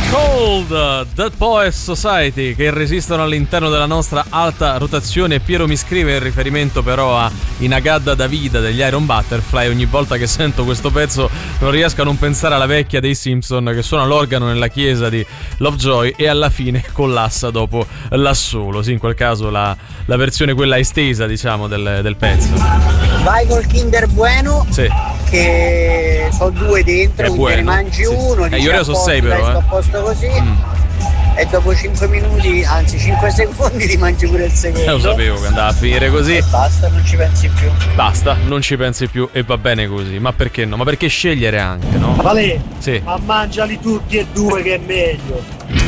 Cold, Dead Poets Society, che resistono all'interno della nostra alta rotazione. Piero mi scrive in riferimento però a Inagadda Davida degli Iron Butterfly. Ogni volta che sento questo pezzo non riesco a non pensare alla vecchia dei Simpson che suona l'organo nella chiesa di Lovejoy e alla fine collassa dopo l'assolo. Sì, in quel caso la versione quella estesa, diciamo, del pezzo. Vai col Kinder Bueno. Sì. Che so due dentro, quindi ne mangi uno. Io ne so 6 però. Sto a posto così. E dopo 5 minuti, anzi 5 secondi, ti mangi pure il secondo. Lo sapevo che andava a finire così. E basta, non ci pensi più. Basta, non ci pensi più e va bene così. Ma perché no? Ma perché scegliere anche, no? Vale, sì. Ma mangiali tutti e due che è meglio.